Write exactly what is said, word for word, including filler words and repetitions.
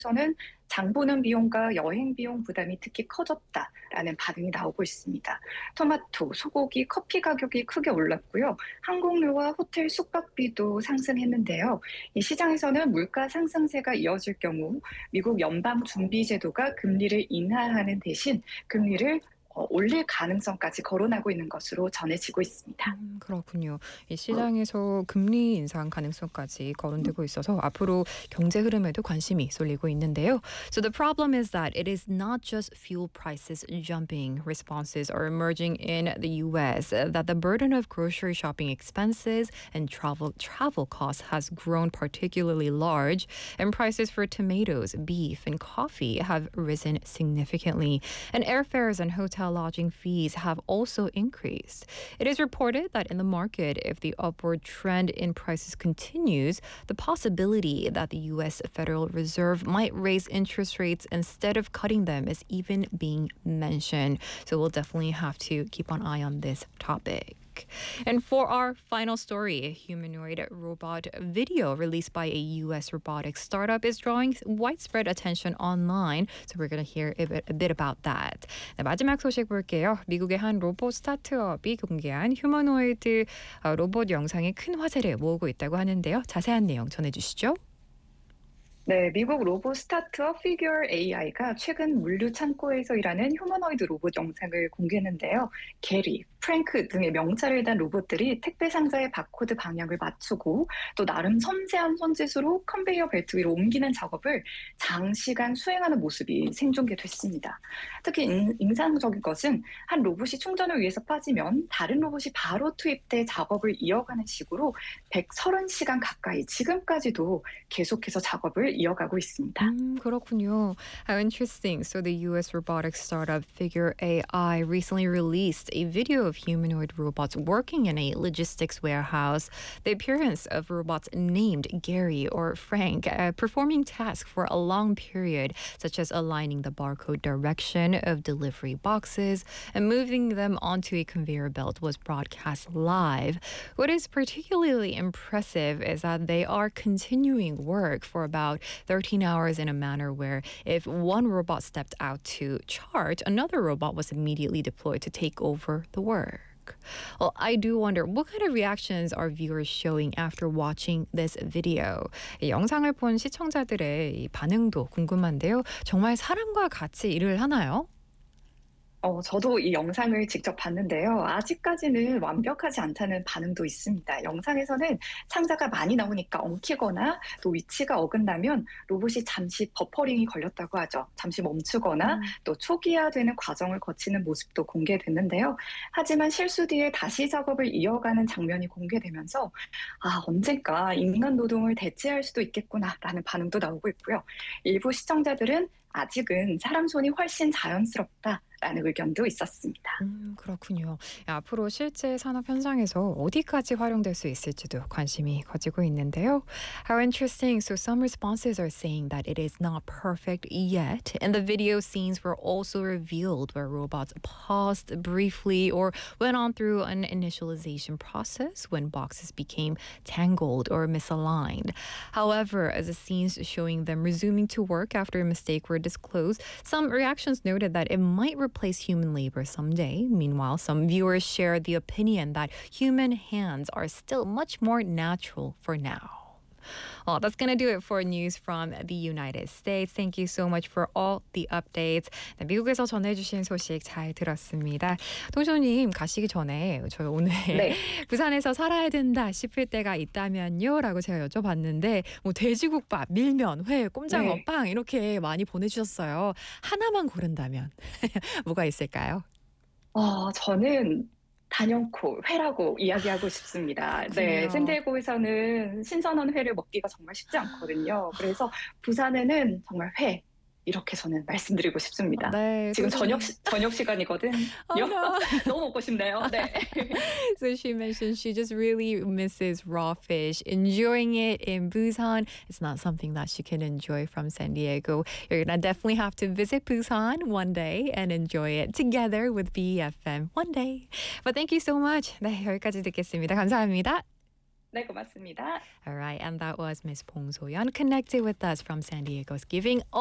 저는 장 보는 비용과 여행 비용 부담이 특히 커졌다라는 반응이 나오고 있습니다. 토마토, 소고기, 커피 가격이 크게 올랐고요. 항공료와 호텔 숙박비도 상승했는데요. 이 시장에서는 물가 상승세가 이어질 경우 미국 연방준비제도가 금리를 인하하는 대신 금리를 어, 올릴 가능성까지 거론하고 있는 것으로 전해지고 있습니다. 음, 그렇군요. 이 시장에서 금리 인상 가능성까지 거론되고 있어서 앞으로 경제 흐름에도 관심이 쏠리고 있는데요. So the problem is that it is not just fuel prices jumping. Responses are emerging in the U S that the burden of grocery shopping expenses and travel travel costs has grown particularly large, and prices for tomatoes, beef, and coffee have risen significantly. And airfares and hotel lodging fees have also increased. It is reported that in the market, if the upward trend in prices continues, the possibility that the U S Federal Reserve might raise interest rates instead of cutting them is even being mentioned. So we'll definitely have to keep an eye on this topic. And for our final story, a humanoid robot video released by a U S robotics startup is drawing widespread attention online. So we're going to hear a bit, a bit about that. 네, 마지막 소식 볼게요. 미국의 한 로봇 스타트업이 공개한 휴머노이드 로봇 영상이 큰 화제를 모으고 있다고 하는데요. 자세한 내용 전해주시죠. 네, 미국 로봇 스타트업 피규어 에이아이가 최근 물류 창고에서 일하는 휴머노이드 로봇 영상을 공개했는데요. 게리, 프랭크 등의 명찰을 단 로봇들이 택배 상자의 바코드 방향을 맞추고 또 나름 섬세한 손짓으로 컨베이어 벨트 위로 옮기는 작업을 장시간 수행하는 모습이 생중계됐습니다. 특히 인, 인상적인 것은 한 로봇이 충전을 위해서 빠지면 다른 로봇이 바로 투입돼 작업을 이어가는 식으로 백삼십 시간 가까이 지금까지도 계속해서 작업을 이어가고 있습니다. 음, 그렇군요. How interesting. So the U S robotics startup Figure A I recently released a video of humanoid robots working in a logistics warehouse. The appearance of robots named Gary or Frank uh, performing tasks for a long period, such as aligning the barcode direction of delivery boxes and moving them onto a conveyor belt, was broadcast live. What is particularly impressive is that they are continuing work for about thirteen hours in a manner where if one robot stepped out to chart, another robot was immediately deployed to take over the work. Well, I do wonder what kind of reactions are viewers showing after watching this video. 이 영상을 본 시청자들의 이 반응도 궁금한데요. 정말 사람과 같이 일을 하나요? 어, 저도 이 영상을 직접 봤는데요. 아직까지는 완벽하지 않다는 반응도 있습니다. 영상에서는 상자가 많이 나오니까 엉키거나 또 위치가 어긋나면 로봇이 잠시 버퍼링이 걸렸다고 하죠. 잠시 멈추거나 음. 또 초기화되는 과정을 거치는 모습도 공개됐는데요. 하지만 실수 뒤에 다시 작업을 이어가는 장면이 공개되면서 아, 언젠가 인간 노동을 대체할 수도 있겠구나라는 반응도 나오고 있고요. 일부 시청자들은 아직은 사람 손이 훨씬 자연스럽다. 라는 의견도 있었습니다. 음, 그렇군요. 앞으로 실제 산업 현장에서 어디까지 활용될 수 있을지도 관심이 커지고 있는데요. How interesting. So some responses are saying that it is not perfect yet. And the video scenes were also revealed where robots paused briefly or went on through an initialization process when boxes became tangled or misaligned. However, as the scenes showing them resuming to work after a mistake were disclosed, some reactions noted that it might replace human labor someday. Meanwhile, some viewers shared the opinion that human hands are still much more natural for now. Well, that's going to do it for news from the United States. Thank you so much for all the updates. 네, 미국에서 전해주신 소식 잘 들었습니다. 동조님 가시기 전에 저 오늘 네. 부산에서 살아야 된다 싶을 때가 있다면요? 라고 제가 여쭤봤는데 뭐 돼지국밥, 밀면, 회, 꼼장어, 네. 빵 이렇게 많이 보내주셨어요. 하나만 고른다면 뭐가 있을까요? 어, 저는 단연코 회라고 이야기하고 싶습니다. 네, 그렇군요. 샌디에고에서는 신선한 회를 먹기가 정말 쉽지 않거든요. 그래서 부산에는 정말 회 이렇게 저는 말씀드리고 싶습니다. 네, 지금 저녁 동조님. 시, 저녁 시간이거든요. Oh no. 너무 먹고 싶네요. 네. So she mentioned she just really misses raw fish, enjoying it in Busan. It's not something that she can enjoy from San Diego. You're gonna definitely have to visit Busan one day and enjoy it together with B E F M one day. But thank you so much. 네, 여기까지 듣겠습니다. 감사합니다. 네, 고맙습니다. All right, and that was Miss Bong So-yeon connected with us from San Diego's giving